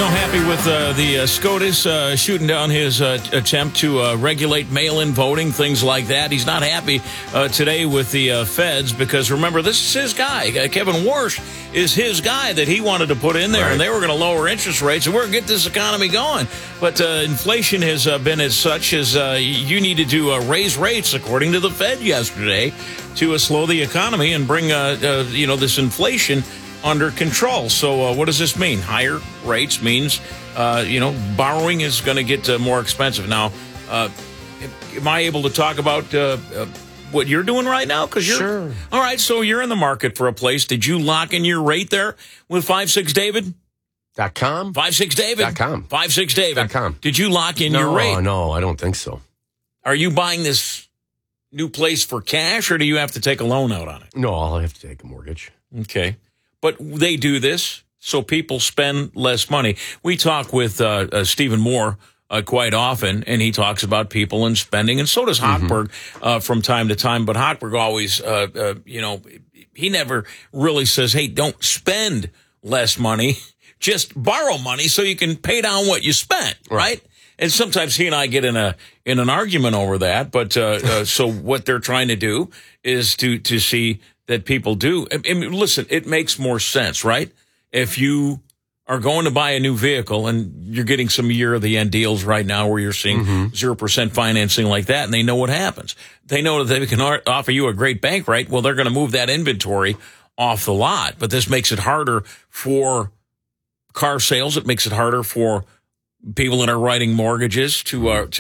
no happy with the SCOTUS shooting down his attempt to regulate mail-in voting, things like that. He's not happy today with the feds because, remember, this is his guy. Kevin Warsh is his guy that he wanted to put in there, and they were going to lower interest rates, and we're going to get this economy going. But inflation has been as such as you needed to raise rates, according to the Fed yesterday, to slow the economy and bring this inflation under control. So what does this mean? Higher rates means, borrowing is going to get more expensive. Now, am I able to talk about what you're doing right now? Sure. All right, so you're in the market for a place. Did you lock in your rate there with 56David? .com? 56David? .com. 56David. .com. Did you lock in your rate? No, I don't think so. Are you buying this new place for cash, or do you have to take a loan out on it? No, I'll have to take a mortgage. Okay. But they do this so people spend less money. We talk with Stephen Moore quite often, and he talks about people and spending, and so does Hochberg from time to time. But Hochberg always, he never really says, hey, don't spend less money. Just borrow money so you can pay down what you spent, right? And sometimes he and I get in an argument over that. But so what they're trying to do is to see that people do. I mean, listen, it makes more sense, right? If you are going to buy a new vehicle and you're getting some year of the end deals right now where you're seeing 0% financing like that, and they know what happens. They know that they can offer you a great bank rate. Well, they're going to move that inventory off the lot. But this makes it harder for car sales. It makes it harder for people that are writing mortgages and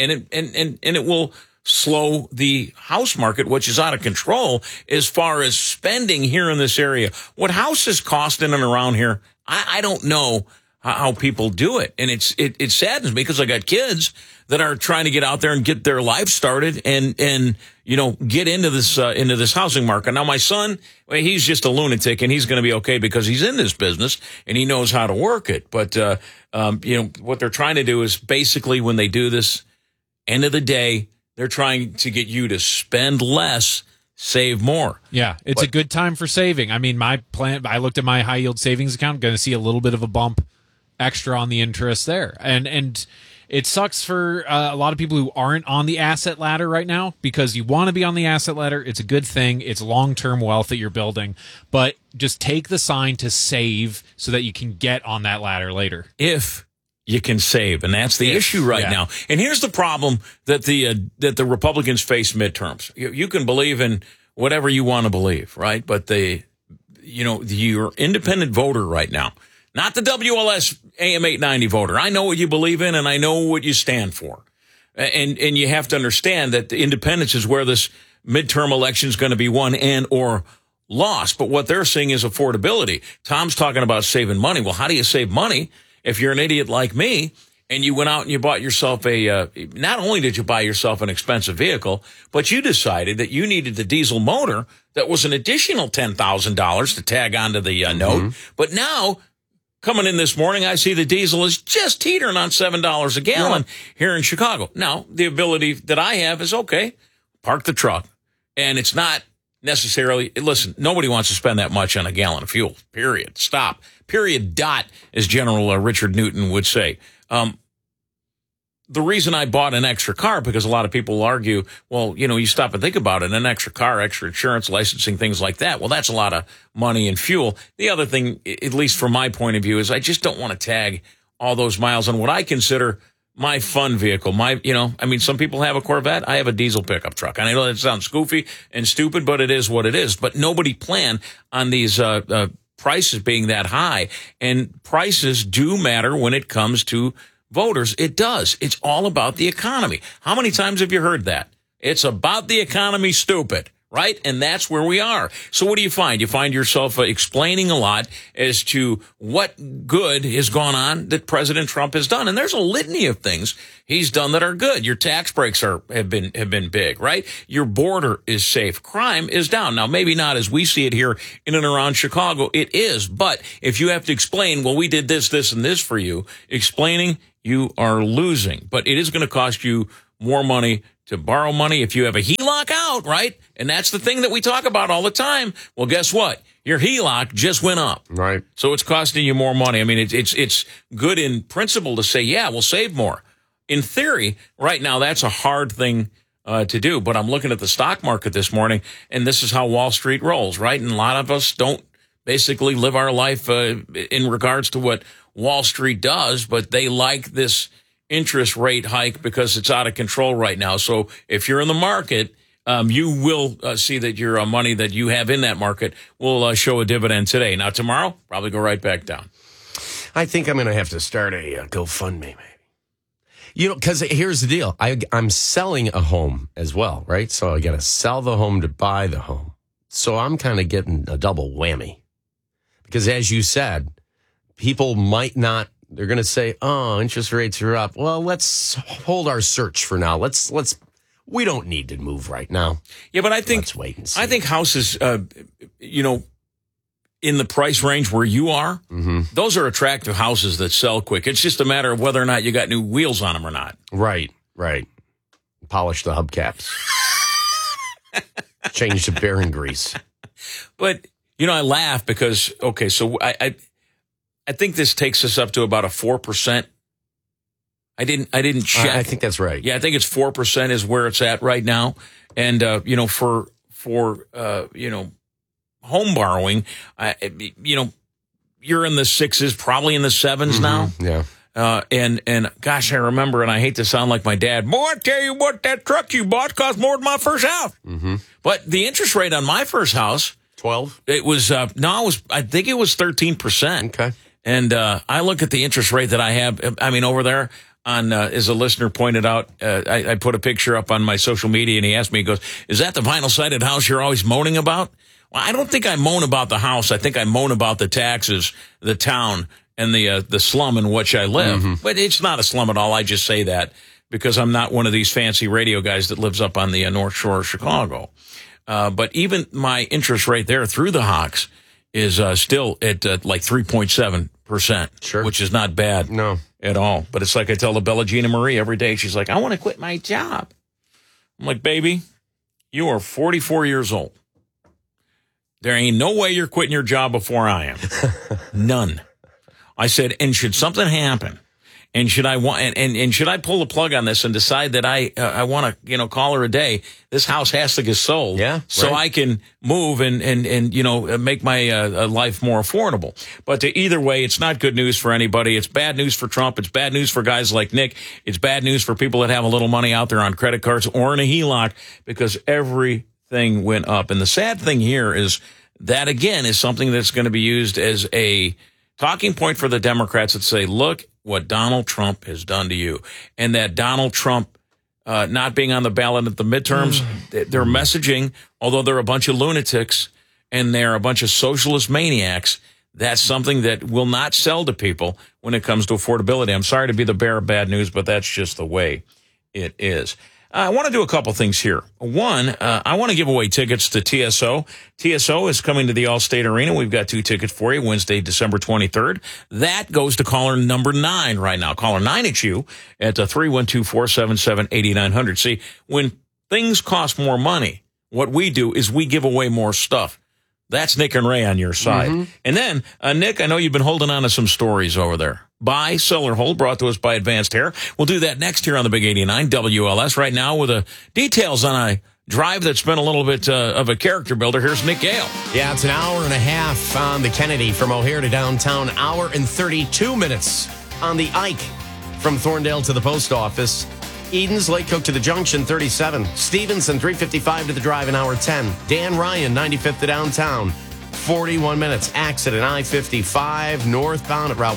it will slow the house market, which is out of control as far as spending here in this area. What houses cost in and around here, I don't know how people do it. And it saddens me because I got kids that are trying to get out there and get their life started and get into this housing market. Now, my son, he's just a lunatic, and he's going to be okay because he's in this business and he knows how to work it. But, what they're trying to do is basically when they do this, end of the day, they're trying to get you to spend less, save more. Yeah, it's a good time for saving. I mean, my plan, I looked at my high yield savings account, going to see a little bit of a bump extra on the interest there. And it sucks for a lot of people who aren't on the asset ladder right now because you want to be on the asset ladder. It's a good thing. It's long-term wealth that you're building. But just take the sign to save so that you can get on that ladder later. If you can save, and that's the issue right now. And here's the problem that the Republicans face midterms. You can believe in whatever you want to believe, right? But your independent voter right now, not the WLS AM 890 voter. I know what you believe in, and I know what you stand for. And you have to understand that the independence is where this midterm election is going to be won and or lost. But what they're seeing is affordability. Tom's talking about saving money. Well, how do you save money if you're an idiot like me and you went out and you bought yourself not only did you buy yourself an expensive vehicle, but you decided that you needed the diesel motor that was an additional $10,000 to tag onto the note. But now, coming in this morning, I see the diesel is just teetering on $7 a gallon here in Chicago. Now, the ability that I have is, okay, park the truck. And it's not necessarily, listen, nobody wants to spend that much on a gallon of fuel, period. Stop. Period. Dot, as General Richard Newton would say. The reason I bought an extra car, because a lot of people argue, well, you stop and think about it, an extra car, extra insurance, licensing, things like that. Well, that's a lot of money and fuel. The other thing, at least from my point of view, is I just don't want to tag all those miles on what I consider my fun vehicle. Some people have a Corvette. I have a diesel pickup truck. And I know that sounds goofy and stupid, but it is what it is. But nobody planned on these prices being that high. And prices do matter when it comes to voters. It does. It's all about the economy. How many times have you heard that? It's about the economy, stupid, right? And that's where we are. So what do you find? You find yourself explaining a lot as to what good has gone on that President Trump has done. And there's a litany of things he's done that are good. Your tax breaks have been big, right? Your border is safe. Crime is down. Now, maybe not as we see it here in and around Chicago. It is. But if you have to explain, well, we did this, this, and this for you, explaining, you are losing. But it is going to cost you more money to borrow money if you have a HELOC out. out, right? And that's the thing that we talk about all the time. Well, guess what? Your HELOC just went up. Right. So it's costing you more money. I mean, it's good in principle to say, yeah, we'll save more. In theory, right now, that's a hard thing to do. But I'm looking at the stock market this morning, and this is how Wall Street rolls, right? And a lot of us don't basically live our life in regards to what Wall Street does, but they like this interest rate hike because it's out of control right now. So if you're in the market, you will see that your money that you have in that market will show a dividend today. Now, tomorrow, probably go right back down. I think I'm going to have to start a GoFundMe, maybe. You know, because here's the deal. I'm selling a home as well, right? So I got to sell the home to buy the home. So I'm kind of getting a double whammy. Because as you said, people might not, they're going to say, oh, interest rates are up. Well, let's hold our search for now. We don't need to move right now. Yeah, but I think, let's wait and see. I think houses, in the price range where you are, those are attractive houses that sell quick. It's just a matter of whether or not you got new wheels on them or not. Right. Polish the hubcaps. Change the bearing grease. But, I laugh because, okay, so I think this takes us up to about a 4%. I didn't check. I think that's right. Yeah, I think it's 4% is where it's at right now. And, for home borrowing, you're in the 6s, probably in the 7s now. Yeah. And gosh, I remember, and I hate to sound like my dad, boy, I tell you what, that truck you bought cost more than my first house. Mm-hmm. But the interest rate on my first house, 12? It was, I think it was 13%. Okay. And, I look at the interest rate that I have, over there on, as a listener pointed out, I put a picture up on my social media and he asked me, he goes, is that the vinyl sided house you're always moaning about? Well, I don't think I moan about the house. I think I moan about the taxes, the town, and the slum in which I live. Mm-hmm. But it's not a slum at all. I just say that because I'm not one of these fancy radio guys that lives up on the North Shore of Chicago. But even my interest rate there through the Hawks is still at like 3.7%, sure, which is not bad at all. But it's like I tell the Bella Gina Marie every day. She's like, I want to quit my job. I'm like, baby, you are 44 years old. There ain't no way you're quitting your job before I am. None. I said, and should something happen, and should I should I pull the plug on this and decide that I want to, call her a day, this house has to get sold. Yeah. So right. I can move and make my life more affordable. But either way, it's not good news for anybody. It's bad news for Trump. It's bad news for guys like Nick. It's bad news for people that have a little money out there on credit cards or in a HELOC because everything went up. And the sad thing here is that, again, is something that's going to be used as a talking point for the Democrats that say, look what Donald Trump has done to you. And that Donald Trump not being on the ballot at the midterms, their messaging, although they're a bunch of lunatics and they're a bunch of socialist maniacs, that's something that will not sell to people when it comes to affordability. I'm sorry to be the bearer of bad news, but that's just the way it is. I want to do a couple things here. One, I want to give away tickets to TSO. TSO is coming to the Allstate Arena. We've got 2 tickets for you, Wednesday, December 23rd. That goes to caller number 9 right now. Caller 9 at you at 312-477-8900. See, when things cost more money, what we do is we give away more stuff. That's Nick and Ray on your side. Mm-hmm. And then, Nick, I know you've been holding on to some stories over there. Buy, sell, or hold, brought to us by Advanced Hair. We'll do that next here on the Big 89 WLS. Right now with details on a drive that's been a little bit of a character builder. Here's Nick Gale. Yeah, it's an hour and a half on the Kennedy from O'Hare to downtown. Hour and 32 minutes on the Ike from Thorndale to the post office. Edens, Lake Cook to the Junction, 37. Stevenson, 355 to the drive, an hour 10. Dan Ryan, 95th to downtown, 41 minutes. Accident, I-55 northbound at Route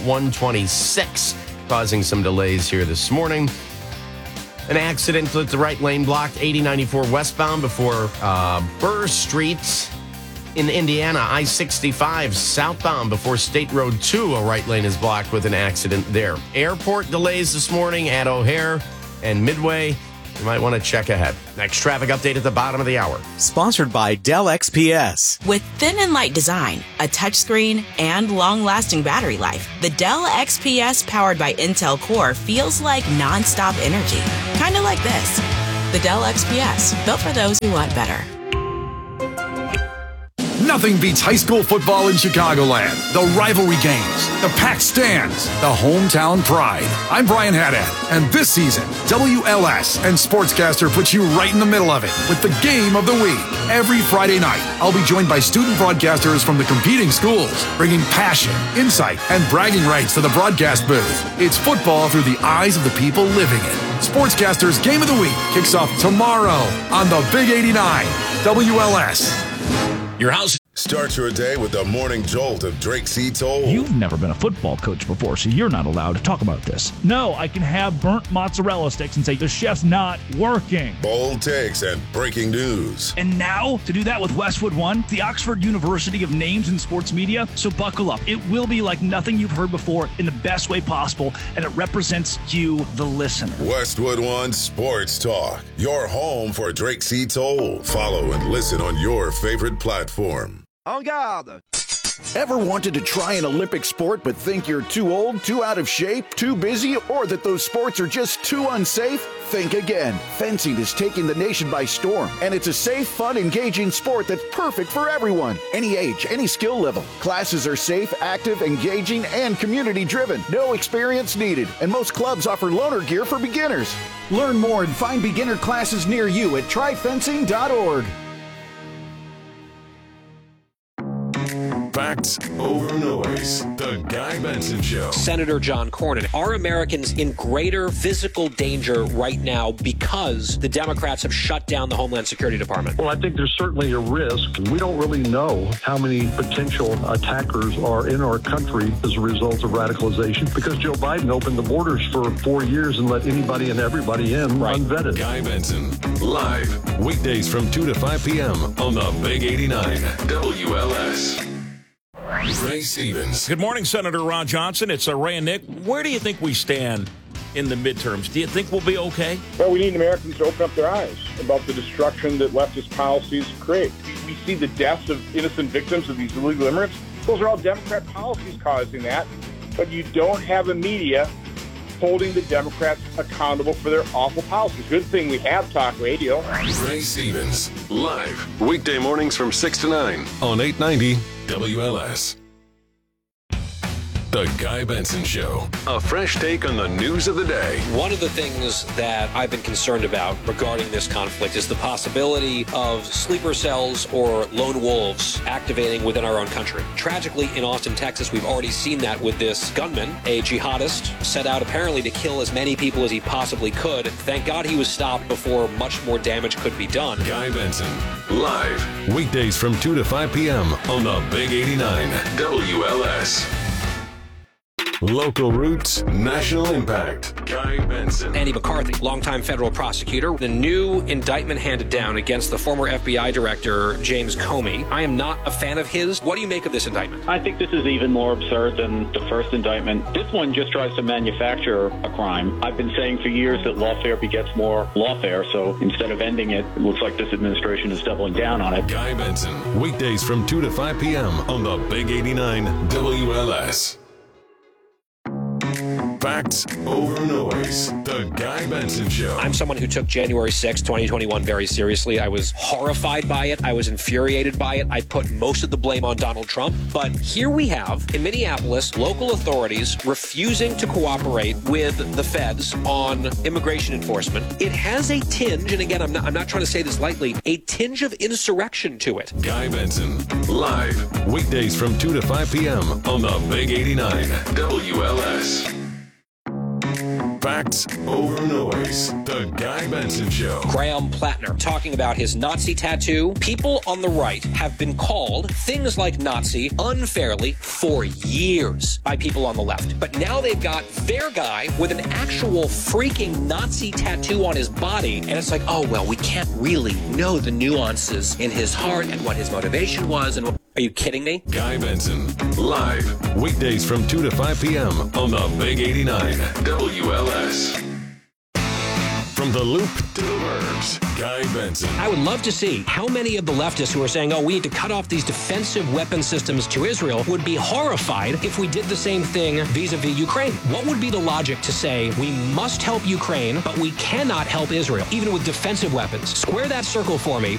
126, causing some delays here this morning. An accident at the right lane blocked, 8094 westbound before Burr Street in Indiana. I-65 southbound before State Road 2, a right lane is blocked with an accident there. Airport delays this morning at O'Hare and Midway. You might want to check ahead. Next traffic update at the bottom of the hour. Sponsored by Dell XPS. With thin and light design, a touchscreen, and long-lasting battery life, the Dell XPS powered by Intel Core feels like non-stop energy. Kind of like this. The Dell XPS, built for those who want better. Nothing beats high school football in Chicagoland. The rivalry games, the packed stands, the hometown pride. I'm Brian Haddad, and this season, WLS and Sportscaster puts you right in the middle of it with the game of the week. Every Friday night, I'll be joined by student broadcasters from the competing schools, bringing passion, insight, and bragging rights to the broadcast booth. It's football through the eyes of the people living it. Sportscaster's Game of the Week kicks off tomorrow on the Big 89, WLS. Your house. Start your day with the morning jolt of Drake C. Toll. You've never been a football coach before, so you're not allowed to talk about this. No, I can have burnt mozzarella sticks and say the chef's not working. Bold takes and breaking news. And now, to do that with Westwood One, the Oxford University of Names in Sports Media. So buckle up. It will be like nothing you've heard before in the best way possible, and it represents you, the listener. Westwood One Sports Talk, your home for Drake C. Toll. Follow and listen on your favorite platform. En garde! Ever wanted to try an Olympic sport but think you're too old, too out of shape, too busy, or that those sports are just too unsafe? Think again. Fencing is taking the nation by storm, and it's a safe, fun, engaging sport that's perfect for everyone. Any age, any skill level. Classes are safe, active, engaging, and community-driven. No experience needed, and most clubs offer loaner gear for beginners. Learn more and find beginner classes near you at tryfencing.org. Facts over noise. The Guy Benson Show. Senator John Cornyn. Are Americans in greater physical danger right now because the Democrats have shut down the Homeland Security Department? Well, I think there's certainly a risk. We don't really know how many potential attackers are in our country as a result of radicalization because Joe Biden opened the borders for 4 years and let anybody and everybody in unvetted. Guy Benson, live, weekdays from 2 to 5 p.m. on the Big 89 WLS. Ray Stevens. Good morning, Senator Ron Johnson. It's Ray and Nick. Where do you think we stand in the midterms? Do you think we'll be okay? Well, we need Americans to open up their eyes about the destruction that leftist policies create. We see the deaths of innocent victims of these illegal immigrants. Those are all Democrat policies causing that. But you don't have a media holding the Democrats accountable for their awful policies. Good thing we have talk radio. Ray Stevens, live, weekday mornings from 6 to 9 on 890 WLS. The Guy Benson Show. A fresh take on the news of the day. One of the things that I've been concerned about regarding this conflict is the possibility of sleeper cells or lone wolves activating within our own country. Tragically, in Austin, Texas, we've already seen that with this gunman, a jihadist, set out apparently to kill as many people as he possibly could. Thank God he was stopped before much more damage could be done. Guy Benson, live, weekdays from 2 to 5 p.m. on the Big 89 WLS. Local roots, national impact. Guy Benson. Andy McCarthy, longtime federal prosecutor. The new indictment handed down against the former FBI director, James Comey. I am not a fan of his. What do you make of this indictment? I think this is even more absurd than the first indictment. This one just tries to manufacture a crime. I've been saying for years that lawfare begets more lawfare, so instead of ending it, it looks like this administration is doubling down on it. Guy Benson, weekdays from 2 to 5 p.m. on the Big 89 WLS. Facts over noise. The Guy Benson Show. I'm someone who took January 6, 2021 very seriously. I was horrified by it. I was infuriated by it. I put most of the blame on Donald Trump. But here we have, in Minneapolis, local authorities refusing to cooperate with the feds on immigration enforcement. It has a tinge, and again, I'm not trying to say this lightly, a tinge of insurrection to it. Guy Benson, live, weekdays from 2 to 5 p.m. on the Big 89 WLS. Facts over noise. The Guy Benson Show. Graham Plattner talking about his Nazi tattoo. People on the right have been called things like Nazi unfairly for years by people on the left. But now they've got their guy with an actual freaking Nazi tattoo on his body. And it's like, oh, well, we can't really know the nuances in his heart and what his motivation was. And are you kidding me? Guy Benson, live, weekdays from 2 to 5 p.m. on the Big 89 WLS. From the Loop to the Burbs, Guy Benson. I would love to see how many of the leftists who are saying, oh, we need to cut off these defensive weapon systems to Israel would be horrified if we did the same thing vis-a-vis Ukraine. What would be the logic to say we must help Ukraine, but we cannot help Israel, even with defensive weapons? Square that circle for me